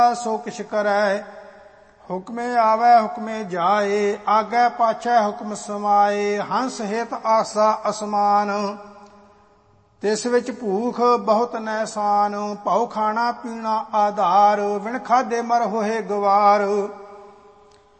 ਸੋ ਕਿਛ ਕਰੈ। ਹੁਕਮੇ ਆਵੈ ਹੁਕਮੇ ਜਾਏ, ਆਗੈ ਪਾਛੈ ਹੁਕਮ ਸਮਾਏ। ਹੰਸ ਹਿਤ ਆਸਾ ਅਸਮਾਨ, ਤਿਸ ਵਿੱਚ ਭੂਖ ਬਹੁਤ ਨੈਸਾਨ। ਭਉ ਖਾਣਾ ਪੀਣਾ ਆਧਾਰ, ਵਿਣ ਖਾਧੇ ਮਰ ਹੋਏ ਗਵਾਰ।